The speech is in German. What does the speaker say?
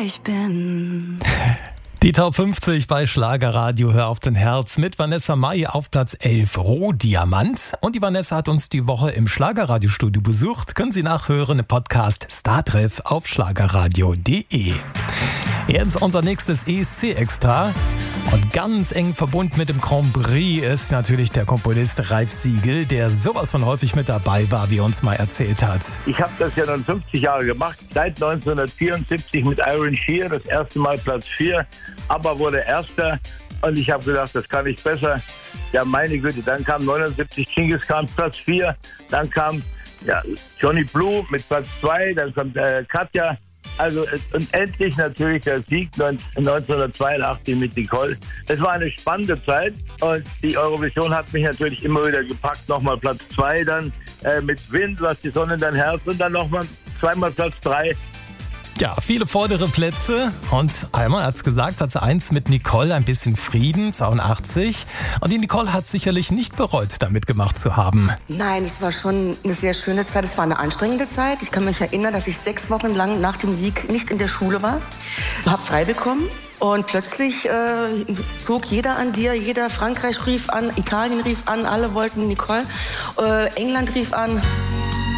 ich bin. Die Top 50 bei Schlagerradio Hör auf dein Herz mit Vanessa Mai auf Platz 11 Rohdiamant. Und die Vanessa hat uns die Woche im Schlagerradiostudio besucht. Können Sie nachhören im Podcast Startreff auf schlagerradio.de. Jetzt unser nächstes ESC-Extra. Und ganz eng verbunden mit dem Grand Prix ist natürlich der Komponist Ralf Siegel, der sowas von häufig mit dabei war, wie er uns mal erzählt hat. Ich habe das ja dann 50 Jahre gemacht, seit 1974 mit Iron Shear, das erste Mal Platz 4, aber wurde Erster und ich habe gedacht, das kann ich besser. Ja, meine Güte, dann kam 79 Genghis Khan Platz 4, dann kam Johnny Blue mit Platz 2, dann kommt Katja. Also und endlich natürlich der Sieg 1982 mit Nicole. Es war eine spannende Zeit und die Eurovision hat mich natürlich immer wieder gepackt. Nochmal Platz 2, dann mit Wind, was die Sonne in dein Herz und dann nochmal zweimal Platz 3. Ja, viele vordere Plätze und einmal hat es gesagt, Platz 1 mit Nicole, ein bisschen Frieden, 82. Und die Nicole hat sicherlich nicht bereut, da mitgemacht zu haben. Nein, es war schon eine sehr schöne Zeit, es war eine anstrengende Zeit. Ich kann mich erinnern, dass ich 6 Wochen lang nach dem Sieg nicht in der Schule war, habe frei bekommen. Und plötzlich zog jeder an dir, Frankreich rief an, Italien rief an, alle wollten Nicole, England rief an.